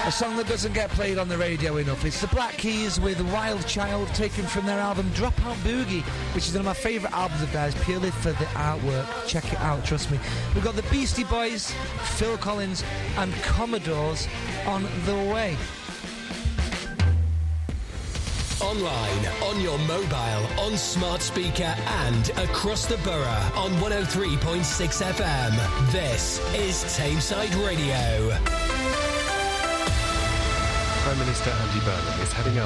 A song that doesn't get played on the radio enough. It's the Black Keys with Wild Child, taken from their album Dropout Boogie, which is one of my favourite albums of theirs, purely for the artwork. Check it out, trust me. We've got the Beastie Boys, Phil Collins and Commodores on the way. Online, on your mobile, on smart speaker and across the borough on 103.6 FM. This is Tameside Radio. Prime Minister Andy Burnham is heading up